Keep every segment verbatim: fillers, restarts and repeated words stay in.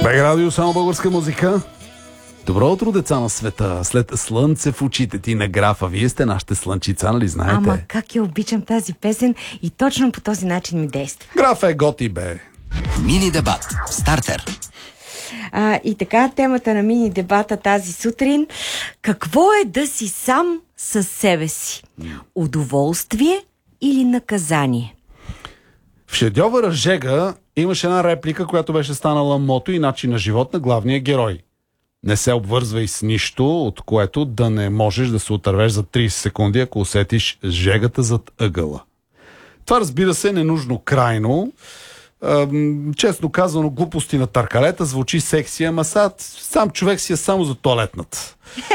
Бег радио, само българска музика. Добро утро, деца на света. След слънце в очите ти на графа. Вие сте нашите слънчица, нали знаете? Ама как я обичам тази песен и точно по този начин ми действа. Графа е готи, бе. Мини дебат. Стартер. А, и така, темата на мини дебата тази сутрин. Какво е да си сам със себе си? Удоволствие или наказание? В шедьовъра Жега имаше една реплика, която беше станала мото и начин на живот на главния герой. Не се обвързвай с нищо, от което да не можеш да се отървеш за трийсет секунди, ако усетиш жегата зад ъгъла. Това, разбира се, е ненужно крайно. Ам, честно казано, глупости на търкалета, звучи секси, ама сам, сам човек си е само за туалетната.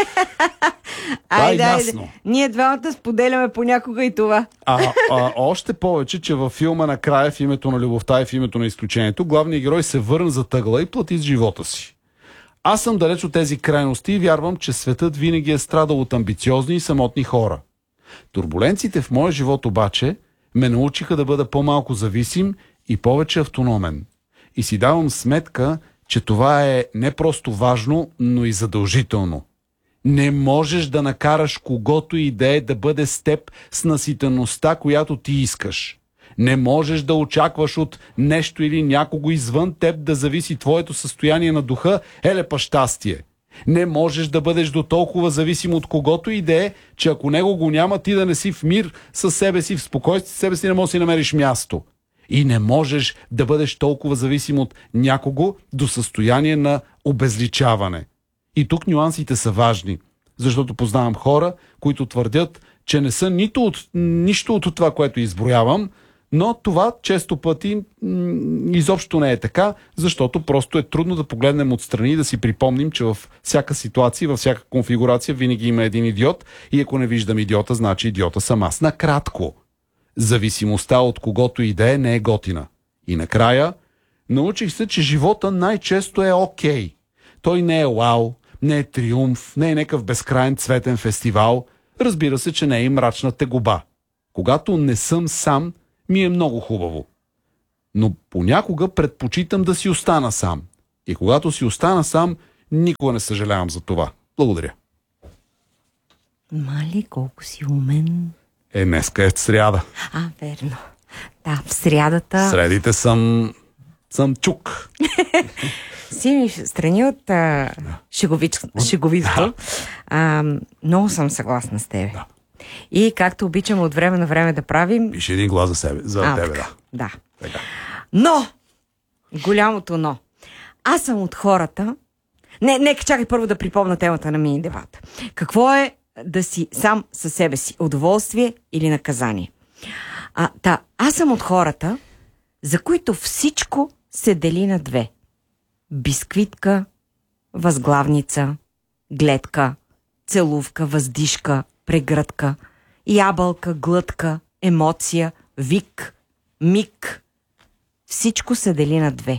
Айде, е айде. Ние двамата споделяме понякога и това. А, а още повече, че във филма накрая, в името на любовта и в името на изключението, главният герой се върна за тъгла и плати с живота си. Аз съм далеч от тези крайности и вярвам, че светът винаги е страдал от амбициозни и самотни хора. Турбуленциите в моя живот обаче ме научиха да бъда по-малко зависим и повече автономен. И си давам сметка, че това е не просто важно, но и задължително. Не можеш да накараш когото и да е да бъде с теб с наситеността, която ти искаш. Не можеш да очакваш от нещо или някого извън теб да зависи твоето състояние на духа, елепа щастие. Не можеш да бъдеш до толкова зависим от когото и да е, че ако него го няма, ти да не си в мир със себе си, в спокойствие с себе си, не можеш да си намериш място. И не можеш да бъдеш толкова зависим от някого до състояние на обезличаване. И тук нюансите са важни, защото познавам хора, които твърдят, че не са нито от, нищо от това, което изброявам, но това често пъти м- изобщо не е така, защото просто е трудно да погледнем отстрани и да си припомним, че във всяка ситуация, във всяка конфигурация винаги има един идиот и ако не виждам идиота, значи идиота съм аз. Накратко, зависимостта от когото и да е не е готина. И накрая, научих се, че живота най-често е окей. Той не е вау, не е триумф, не е някакъв безкрайен цветен фестивал. Разбира се, че не е и мрачна тегоба. Когато не съм сам, ми е много хубаво. Но понякога предпочитам да си остана сам. И когато си остана сам, никога не съжалявам за това. Благодаря. Мали, колко си умен. Е, днеска е сряда. А, верно. Да, в срядата... Средите съм... съм чук. Си ми страни от а, шегович... шеговитото. А, много съм съгласна с тебе. Да. И както обичам от време на време да правим... Пише един глас за себе, за а, тебе, да. Да. Така. Но! Голямото но. Аз съм от хората... Не, нека чакай първо да припомна темата на мини дебата. Какво е да си сам със себе си? Удоволствие или наказание? А, та, аз съм от хората, за които всичко се дели на две. Бисквитка, възглавница, гледка, целувка, въздишка, прегръдка, ябълка, глътка, емоция, вик, миг. Всичко се дели на две.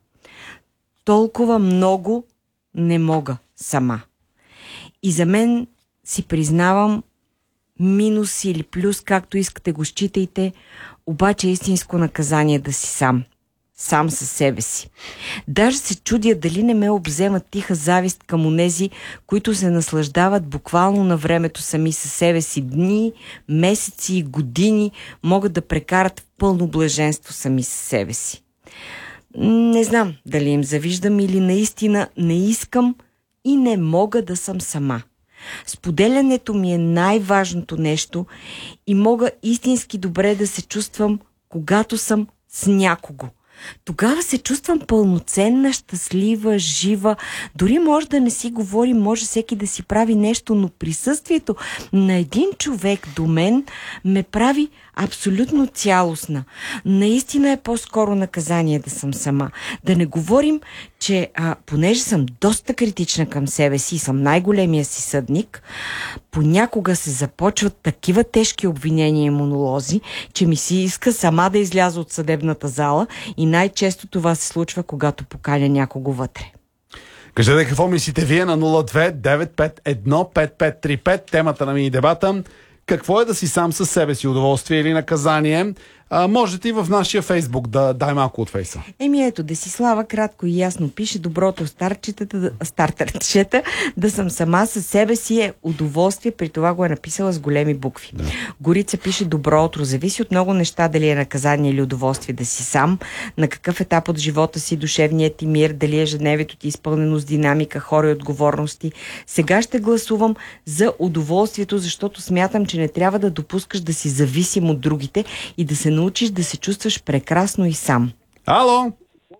Толкова много не мога сама. И за мен, си признавам, минус или плюс, както искате го считайте, обаче е истинско наказание да си сам. Сам със себе си. Даже се чудя дали не ме обзема тиха завист към онези, които се наслаждават буквално на времето сами със себе си. Дни, месеци и години могат да прекарат в пълно блаженство сами със себе си. Не знам дали им завиждам или наистина не искам и не мога да съм сама. Споделянето ми е най-важното нещо и мога истински добре да се чувствам, когато съм с някого. Тогава се чувствам пълноценна, щастлива, жива. Дори може да не си говори, може всеки да си прави нещо, но присъствието на един човек до мен ме прави абсолютно цялостна. Наистина е по-скоро наказание да съм сама. Да не говорим, че а, понеже съм доста критична към себе си и съм най-големия си съдник, понякога се започват такива тежки обвинения и монолози, че ми си иска сама да изляза от съдебната зала и най-често това се случва, когато поканя някого вътре. Кажете какво мислите вие на нула две девет пет едно пет пет три пет, темата на мини дебата. Какво е да си сам със себе си, удоволствие или наказание? А, можете и в нашия Фейсбук да дай малко от Фейса. Еми ето, Десислава кратко и ясно пише: доброто старчетата, стартърчета, да съм сама със себе си е удоволствие, при това го е написала с големи букви. Да. Горица пише: добро утро, зависи от много неща, дали е наказание или удоволствие да си сам, на какъв етап от живота си, душевният ти мир, дали ежедневието ти изпълнено с динамика, хора и отговорности. Сега ще гласувам за удоволствието, защото смятам, че не трябва да допускаш да си зависим от другите и да се научиш да се чувстваш прекрасно и сам. Ало!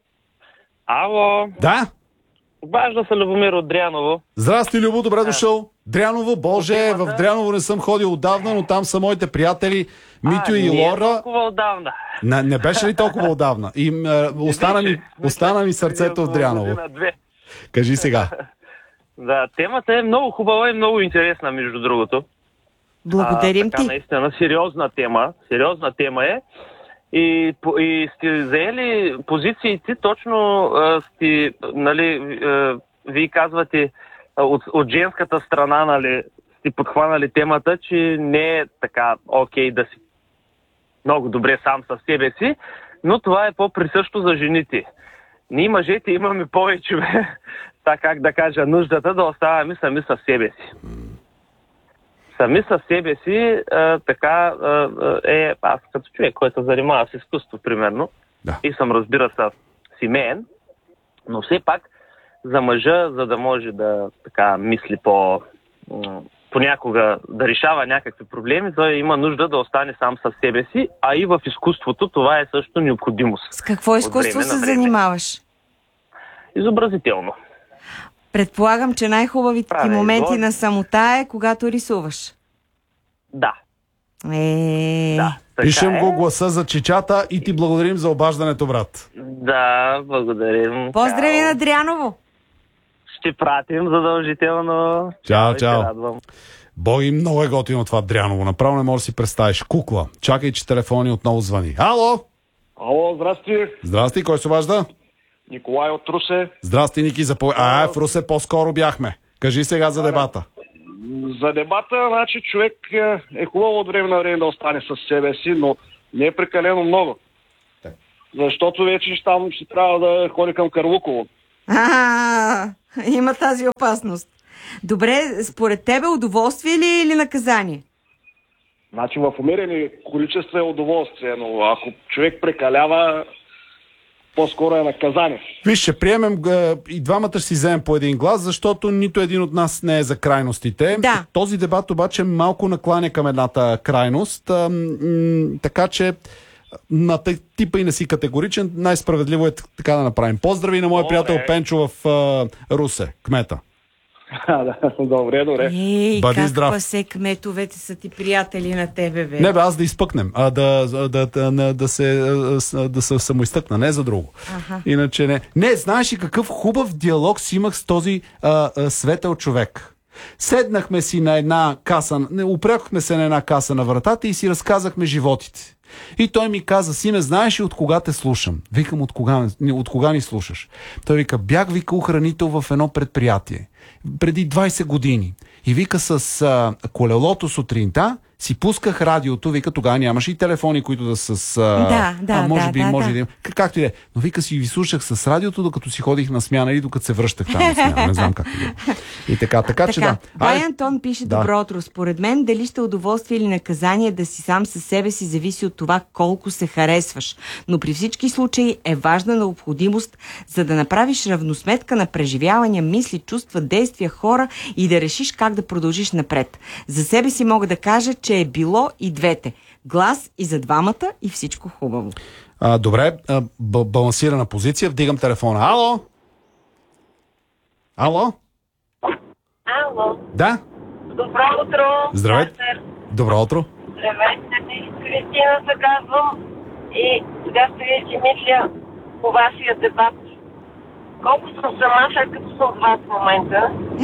Ало! Да? Важно се Любомир от Дряново. Здрасти, Любо, добре дошъл. Дряново, Боже, да. в Дряново не съм ходил отдавна, но там са моите приятели Митю а, и не Лора. Не толкова отдавна. Не, не беше ли толкова отдавна? И е, остана, ми, остана ми сърцето в Дряново. Кажи сега. Да, темата е много хубава и много интересна, между другото. Благодарим а, така, ти. Наистина, сериозна тема. Сериозна тема е. И, и сте заели позициите, точно а, сте, нали, а, вие казвате а, от, от женската страна, нали, сте подхванали темата, че не е така окей да си много добре сам със себе си, но това е по-присъщо за жените. Ние мъжете имаме повече, така как да кажа, нуждата да оставаме сами със себе си. Сами със себе си, а, така а, е, аз като човек, който се занимава с изкуство, примерно, да. И съм, разбира се, семеен, но все пак за мъжа, за да може да така мисли по понякога да решава някакви проблеми, той има нужда да остане сам със себе си, а и в изкуството това е също необходимост. С какво изкуство се занимаваш? Изобразително. Предполагам, че най-хубавите ти Правя моменти излог. на самота е когато рисуваш. Да. Е... Да. Така Пишем е. го гласа за чичата и ти благодарим за обаждането, брат. Да, благодарим. Поздрави Чао. на Дряново! Ще пратим задължително. Чао, и чао. се радвам. Боги, много е готино това Дряново. Направо не можеш да си представиш. Кукла. Чакай, че телефони отново звъни. Ало! Ало, здрасти. Здрасти, кой се обажда? Николай от Русе. Здрасти, Ники. Запо... А, в Русе по-скоро бяхме. Кажи сега за дебата. За дебата, значи човек е хубаво от време на време да остане със себе си, но не е прекалено много. Так. Защото вече там ще трябва да ходи към Карлуково. А, има тази опасност. Добре, според тебе удоволствие ли или наказание? Значи в умерени количества е удоволствие, но ако човек прекалява, по-скоро е наказание. Виж, ще приемем е, и двамата ще си вземем по един глас, защото нито един от нас не е за крайностите. Да. Този дебат обаче малко накланя към едната крайност, а, м- така че на типа и не си категоричен, най-справедливо е така да направим. Поздрави на моя Добре. приятел Пенчо в а, Русе, кмета. Добре, добре. Ей, Бъди как здрав. па се кметовете са ти приятели на тебе, бе. Не бе, аз да изпъкнем, а да, да, да, да, да се, да се самоизтъкна, не за друго. Аха. Иначе не. Не, знаеш ли какъв хубав диалог си имах с този а, а, светъл човек. Седнахме си на една каса, не, упрекахме се на една каса на вратата и си разказахме животите. И той ми каза: сине, знаеш ли от кога те слушам? Викам: от кога, от кога ни слушаш? Той вика: бях, вика, охранител в едно предприятие преди двайсет години. И вика, с а, колелото сутринта си пусках радиото, вика, тогава нямаше и телефони, които да са с... А, Да, да, а, може да, би, да, може да. да има. Как- Както и да е. Но вика, си ви слушах с радиото, докато си ходих на смяна или докато се връщах там на смяна. Не знам как да е. И така, така, че да. Бай Айде. Антон пише: Да. добро утро. Според мен, дали ще е удоволствие или наказание да си сам със себе си, зависи от това колко се харесваш. Но при всички случаи е важна необходимост, за да направиш равносметка на преживявания, мисли, чувства, действия, хора и да решиш как да продължиш напред. За себе си мога да кажа, че е било и двете. Глас и за двамата и всичко хубаво. А, добре, а, б- балансирана позиция. Вдигам телефона. Ало? Ало? Ало, Да? добро утро. Здравейте. Стартер. Добро утро. Здравейте, Кристина се казвам. И сега ще ви си мисля по вашия дебат. Колко съм сама, след като съм с вас в момента.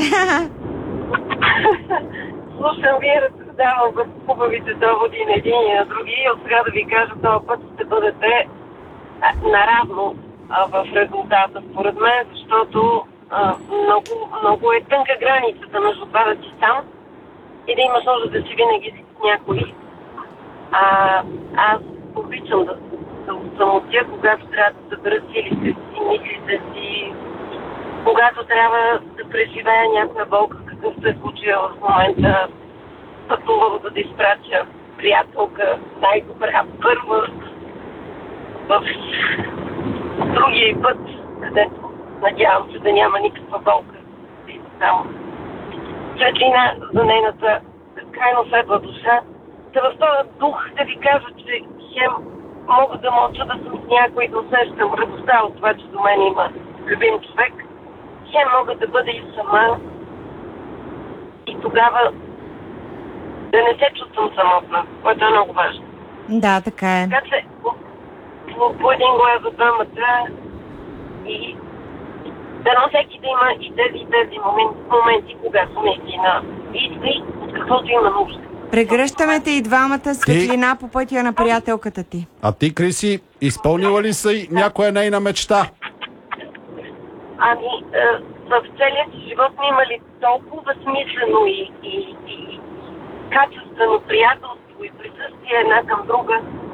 Слушам ви и разсъждавам в хубавите доводи на един и на други. И от сега да ви кажа, този път ще бъдете а, наравно а, в резултата, според мен, защото а, много, много е тънка границата между това да си сам и да имаш нужда да си винаги с някой. А, аз обичам да, да самотя, когато трябва да събера силите си, мислите си, когато трябва да преживея някоя болка, какъвто е случая в момента, пътувам, за да изпратя приятелка, най-добра, първа, в другия път, където надявам се да няма никаква болка. И само светлина за нейната крайно светла душа. Да в този дух да ви кажа, че хем мога да мълча да съм с някой, да усещам радостта от това, че до мен има любим човек. Хем мога да бъда и сама и тогава да не се чувствам самотна, което е много важно. Да, така е. Така че по, по, по един глас за двамата и дано всеки да има и тези, и тези моменти, моменти, когато наистина иска от каквото има нужда. Прегръщаме те и двамата светлина по пътя на приятелката ти. А ти, Криси, изпълнила ли си някоя нейна мечта? Ами, е, в целия си живот ми има ли толкова смислено и, и, и качествено приятелство и присъствие една към друга,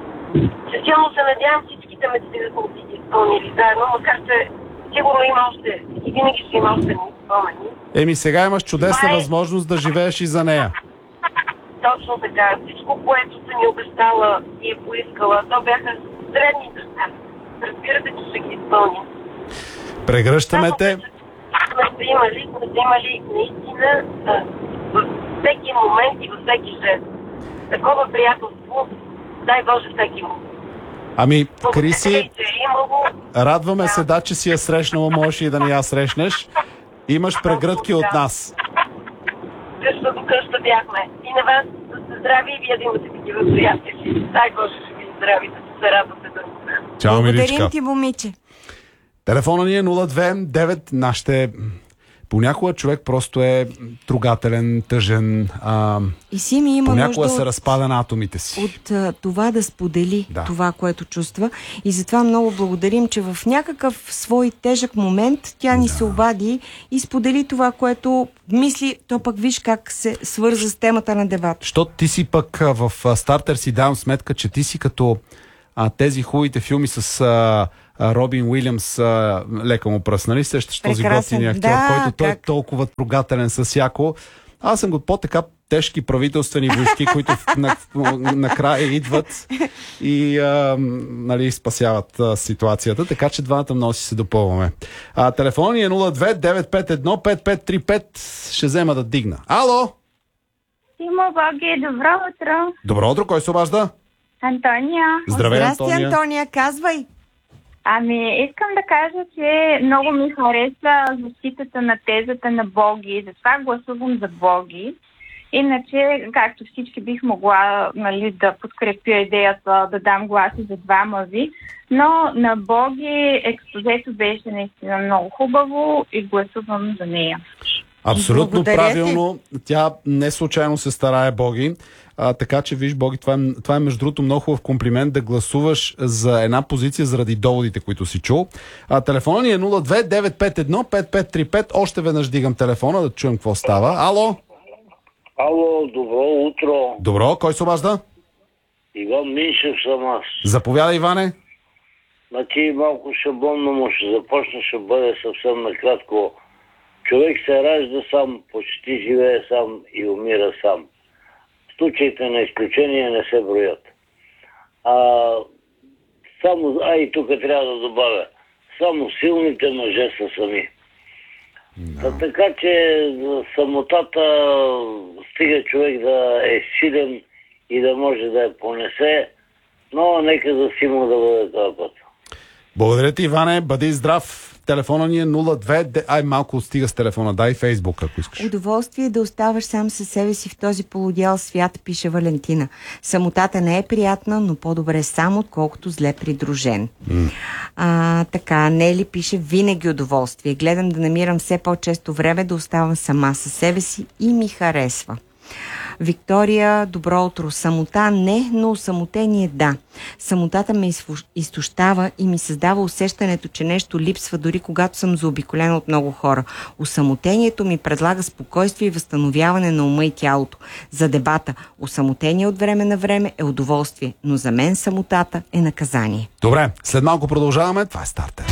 че силно се надявам всичките мечти да са си изпълнили заедно, макар че сигурно има още и винаги ще има още спомени. Еми, сега имаш чудесна Май... възможност да живееш и за нея. Точно така. Всичко, което съм ми обещала и е поискала, то бяха древни неща. Разбирате, че ще ги изпълня. Прегръщаме те. Сме се имали, сме се имали наистина във всеки момент и във всеки жест. Такова приятелство, дай Боже, всеки му. Ами, Криси, е имало... радваме се, да, че си я срещнала, можеш и да не я срещнеш. Имаш прегръдки от нас. Къща до къща бяхме. И на вас да сте здрави и вие да имате такива приятели. Дай Боже, ще ви здрави, да се радвате да го. Чао, Благодарим миличка. ти, момиче. Телефона ни е нула две девет. Нашите... Понякога човек просто е трогателен, тъжен. А... И си ми има понякога нужда се от... разпада на атомите си. от а, това да сподели Да. това, което чувства. И затова много благодарим, че в някакъв свой тежък момент тя ни Да. се обади и сподели това, което мисли. То пък виж как се свърза с темата на дебата. Защото ти си пък а, в а, стартер си давам сметка, че ти си като а, тези хубавите филми с а, а, Робин Уилямс, а, лека му пръст, нали? Сещаш този Прекрасен. готин актьор, Да, който той е как? толкова трогателен с всяко. Аз съм го по-така тежки правителствени войски, които в- на- в- накрая идват и а, нали, спасяват а, ситуацията, така че двамата много си се допълваме. А, телефон е нула две девет пет едно пет пет три пет. Ще взема да дигна. Ало! Симо Боги, добро утро. Добро утро, кой се обажда? Антония. Здравей, Здрасти, Антония. Антония, казвай. Ами, искам да кажа, че много ми хареса защитата на тезата на Боги. Затова гласувам за Боги. Иначе, както всички, бих могла, нали, да подкрепя идеята да дам гласи за двама ви. Но на Боги експозето беше наистина много хубаво и гласувам за нея. Абсолютно Благодаря ти. правилно. Тя не случайно се старае, Боги. А, така че, виж, Боги, това е, това е между другото много хубав комплимент да гласуваш за една позиция заради доводите, които си чул. А, телефона ни е нула две девет пет едно пет пет три пет. Още веднъж дигам телефона да чуем какво става. Ало? Ало, добро утро. Добро, кой се обажда? Иван Миншев съм аз. Заповядай, Иване. Значи малко шаблонно му ще започна, ще бъде съвсем накратко. Човек се ражда сам, почти живее сам и умира сам. Случаите на изключение не се броят. А, само, а и тук трябва да добавя. Само силните мъже са сами. Да. Така че за самотата стига човек да е силен и да може да я понесе, но нека за Симо да бъде този път. Благодаря ти, Иване. Бъди здрав. Телефона ни е нула две... Ай, малко стига с телефона. Дай Фейсбук, ако искаш. Удоволствие да оставаш сам със себе си в този полудял свят, пише Валентина. Самотата не е приятна, но по-добре сам, отколкото зле придружен. Mm. А, така, Нели пише винаги удоволствие. Гледам да намирам все по-често време да оставам сама със себе си и ми харесва. Виктория, добро утро. Самота не, но осамотение да. Самотата ме изтощава и ми създава усещането, че нещо липсва, дори когато съм заобиколена от много хора. Осамотението ми предлага спокойствие и възстановяване на ума и тялото. За дебата осамотение от време на време е удоволствие, но за мен самотата е наказание. Добре, след малко продължаваме. Това е Стартер.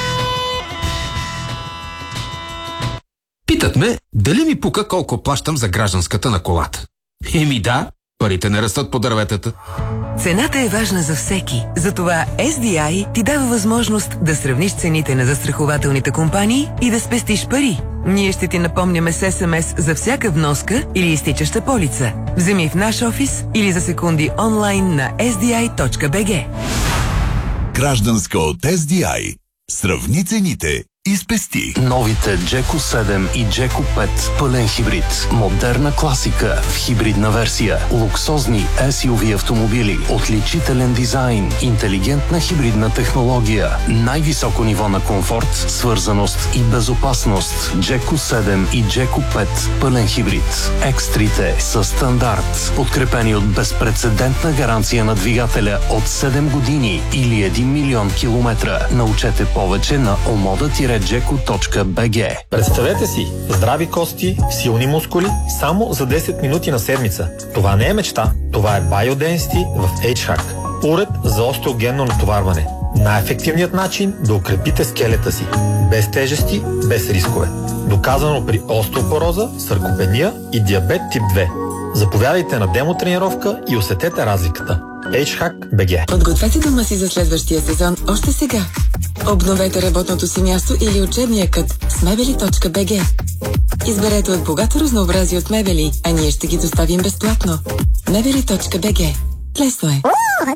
Питат ме, дали ми пука колко плащам за гражданската на колата. Еми да, парите не растат по дърветата. Цената е важна за всеки. Затова Ес Ди Ай ти дава възможност да сравниш цените на застрахователните компании и да спестиш пари. Ние ще ти напомняме с Ес Ем Ес за всяка вноска или изтичаща полица. Вземи в наш офис или за секунди онлайн на ес ди ай точка би джи. Гражданска от Ес Ди Ай. Сравни цените и спести. Новите Джеко седем и Джеко пет пълен хибрид. Модерна класика в хибридна версия. Луксозни Ес Ю Ви автомобили. Отличителен дизайн. Интелигентна хибридна технология. Най-високо ниво на комфорт, свързаност и безопасност. Джеко седем и Джеко пет пълен хибрид. Екстрите са стандарт. Подкрепени от безпрецедентна гаранция на двигателя от седем години или един милион километра. Научете повече на омода джеко точка би джи. Представете си, здрави кости, силни мускули, само за десет минути на седмица. Това не е мечта, това е Biodensity в H-Hack. Уред за остеогенно натоварване. Най-ефективният начин да укрепите скелета си. Без тежести, без рискове. Доказано при остеопороза, саркопения и диабет тип две. Заповядайте на демотренировка и усетете разликата. H-Hack би джи. Подгответе дома си за следващия сезон още сега. Обновете работното си място или учебния кът с мебели точка би джи. Изберете от богато разнообразие от мебели, а ние ще ги доставим безплатно. мебели точка би джи. Лесно е.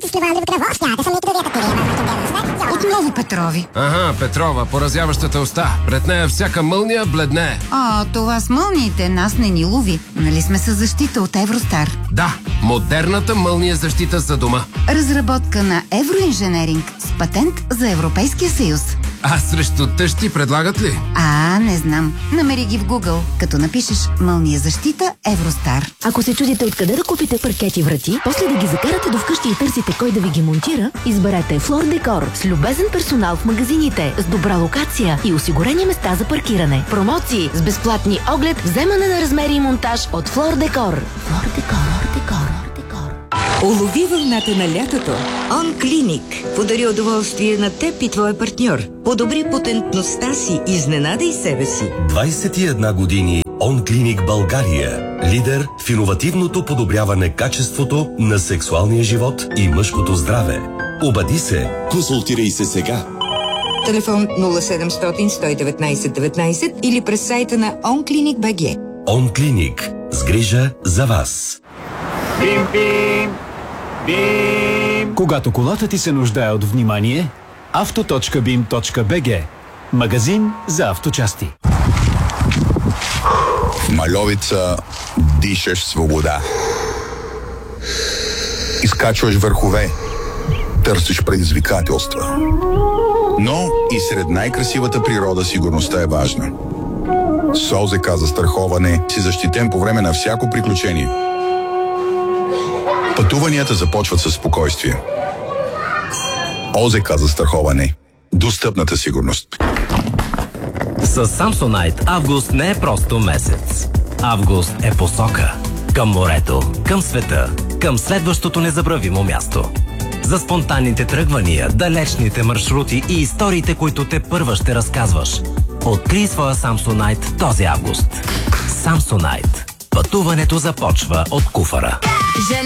Отново Петрови. Ага, Петрова, поразяващата уста. Пред нея всяка мълния бледне. А, това с мълниите нас не ни лови. Нали сме с защита от Евростар? Да, модерната мълния защита за дома. Разработка на Евроинженеринг с патент за Европейския съюз. А срещу тъщи предлагат ли? А, не знам. Намери ги в Google, като напишеш мълния защита Евростар. Ако се чудите откъде да купите паркети врати, после да ги закарате до вкъщи и търсите кой да ви ги монтира, изберете Флор Декор с любезен персонал в магазините, с добра локация и осигурени места за паркиране. Промоции с безплатни оглед, вземане на размери и монтаж от Флор Декор. Флор Декор, Декор. Улови вълната на лятото. Он Клиник подари удоволствие на теб и твоя партньор. Подобри потентността си, изненадай себе си. двадесет и една години Он Клиник България. Лидер в иновативното подобряване качеството на сексуалния живот и мъжкото здраве. Обади се. Консултирай се сега. Телефон нула седемстотин сто и деветнадесет деветнадесет или през сайта на он клиник точка би джи. Он Клиник. С грижа за вас. Бим, бим, бим. Когато колата ти се нуждае от внимание, авто точка бим точка би джи. Магазин за авточасти. В Мальовица дишаш свобода. Изкачваш върхове. Търсиш предизвикателства. Но и сред най-красивата природа сигурността е важна. С О Зе Ка застраховане си защитен по време на всяко приключение. Пътуванията започват със спокойствие. О Зе Ка застраховане. Достъпната сигурност. С Samsonite август не е просто месец. Август е посока. Към морето, към света, към следващото незабравимо място. За спонтанните тръгвания, далечните маршрути и историите, които те първа ще разказваш. Открий своя Samsonite този август. Samsonite. Пътуването започва от куфара.